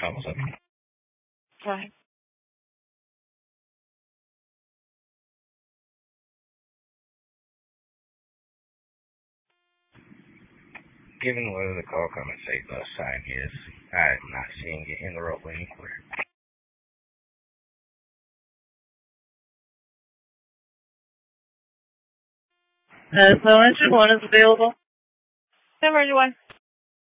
What's up? Go ahead. Given whether the call come and say bus sign is, I'm not seeing it in the roadway anywhere. So engine 1 is available. Emergency 1.